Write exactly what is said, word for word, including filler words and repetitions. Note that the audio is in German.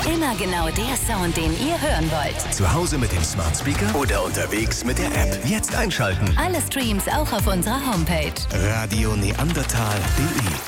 Immer genau der Sound, den ihr hören wollt. Zu Hause mit dem Smart Speaker oder unterwegs mit der App. Jetzt einschalten. Alle Streams auch auf unserer Homepage. radio neandertal punkt de